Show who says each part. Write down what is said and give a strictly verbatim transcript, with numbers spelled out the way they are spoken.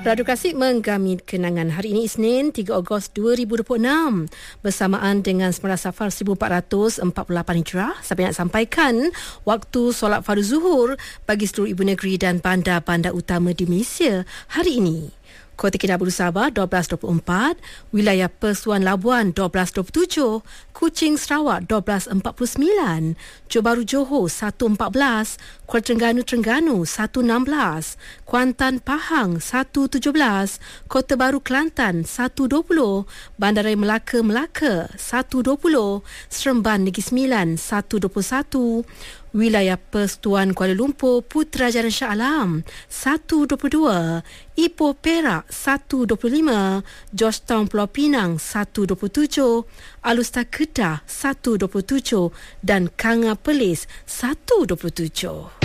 Speaker 1: Radio Klasik menggami kenangan hari ini Isnin tiga Ogos dua ribu dua puluh enam bersamaan dengan sembilan belas Safar seribu empat ratus empat puluh lapan Hijrah. Saya nak sampaikan waktu solat fardu zuhur bagi seluruh ibu negeri dan bandar-bandar utama di Malaysia hari ini. Kota Kinabalu Sabah dua belas dua puluh empat, Wilayah Persuan Labuan dua belas dua puluh tujuh, Kuching Sarawak dua belas empat puluh sembilan, Johor Bahru Johor satu empat belas, Kuala Terengganu Terengganu satu enam belas, Kuantan Pahang satu tujuh belas, Kota Baru Kelantan satu dua puluh, Bandaraya Melaka Melaka satu dua puluh, Seremban Negeri Sembilan satu dua puluh satu, Wilayah Persekutuan Kuala Lumpur Putrajaya Shah Alam satu dua puluh dua, Ipoh Perak satu dua puluh lima, Georgetown Pulau Pinang satu dua puluh tujuh, Alustar Kedah satu dua puluh tujuh dan Kanga Perlis satu dua puluh tujuh.